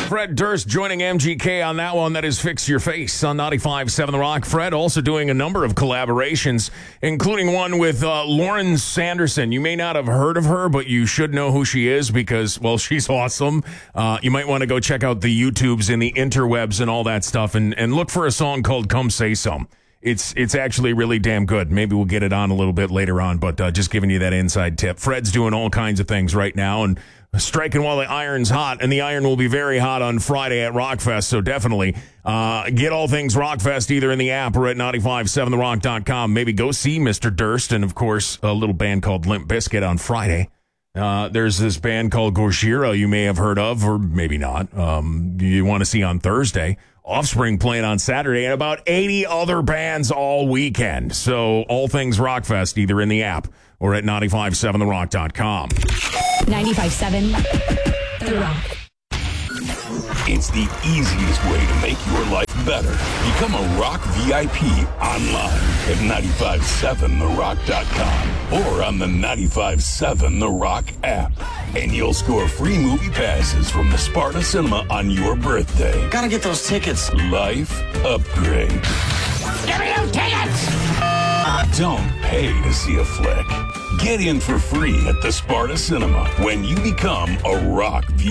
Fred Durst joining MGK on that one. That is Fix Your Face on 95.7 The Rock. Fred also doing a number of collaborations, including one with Lauren Sanderson. You may not have heard of her, but you should know who she is because, well, she's awesome. You might want to go check out the YouTubes and the interwebs and all that stuff and look for a song called Come Say Some. It's actually really damn good. Maybe we'll get it on a little bit later on, but just giving you that inside tip. Fred's doing all kinds of things right now and striking while the iron's hot, and the iron will be very hot on Friday at Rockfest, so definitely get all things Rockfest either in the app or at 957therock.com. Maybe go see Mr. Durst and, of course, a little band called Limp Bizkit on Friday. There's this band called Gojira you may have heard of, or maybe not. You want to see on Thursday. Offspring playing on Saturday, and about 80 other bands all weekend. So all things Rockfest, either in the app or at 957therock.com. 95.7 The Rock. It's the easiest way to make your life better. Become a Rock VIP online at 957therock.com or on the 95.7 The Rock app. And you'll score free movie passes from the Sparta Cinema on your birthday. Gotta get those tickets. Life upgrade. Give me those tickets! Don't pay to see a flick. Get in for free at the Sparta Cinema when you become a Rock VIP.